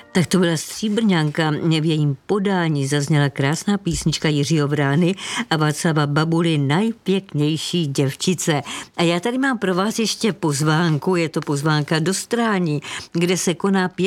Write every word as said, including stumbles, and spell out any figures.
Tak to byla Stříbrňanka, v jejím podání zazněla krásná písnička Jiřího Vrány a Václava Babuly Najpěknější děvčice. A já tady mám pro vás ještě pozvánku, je to pozvánka do Strání, kde se koná